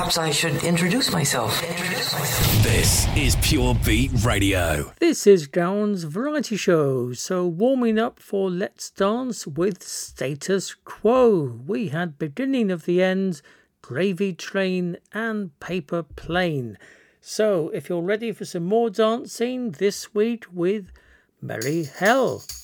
perhaps I should introduce myself. This is Pure Beat Radio. This is Gowan's Variety Show, so warming up for Let's Dance with Status Quo. We had Beginning of the End, Gravy Train and Paper Plane. So if you're ready for some more dancing this week with Merry Hell.